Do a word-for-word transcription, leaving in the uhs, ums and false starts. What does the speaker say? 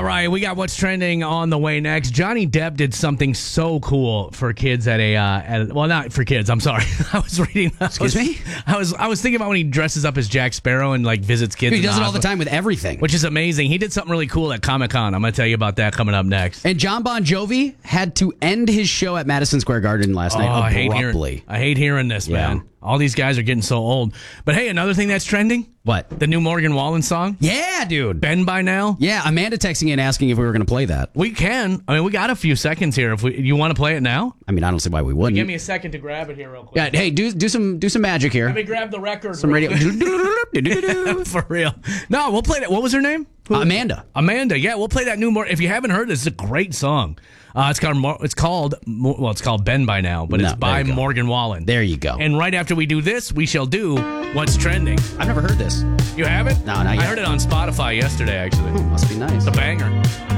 right, we got what's trending on the way next. Johnny Depp did something so cool for kids at a, uh, at, well, not for kids. I'm sorry. I was reading. Excuse I was, me? I was I was thinking about when he dresses up as Jack Sparrow and like visits kids. He in does it all the hospital, time with everything. which is amazing. He did something really cool at Comic Con. I'm going to tell you about that coming up next. And John Bon Jovi had to end his show at Madison Square Garden last Oh, night I hate abruptly. hearing. I hate hearing this, Yeah. man. All these guys are getting so old. But hey, another thing that's trending. What? The new Morgan Wallen song. Yeah, dude. Ben by now. Yeah, Amanda texting in asking if we were going to play that. We can. I mean, we got a few seconds here. If we, you want to play it now, I mean, I don't see why we wouldn't. give me a second to grab it here, real quick. Yeah, hey, do do some do some magic here. Let me grab the record. Some real radio. quick. For real. No, we'll play that. What was her name? Who- Amanda. Amanda. Yeah, we'll play that new. More. If you haven't heard this, it's a great song. Uh, it's called. Mor- It's called. Mo- Well, it's called Ben by now, but No, it's by there you go. Morgan Wallen. There you go. And right after we do this, we shall do what's trending. I've never heard this. You haven't? No, not I yet. heard it on Spotify yesterday. Actually, Must be nice. it's a banger.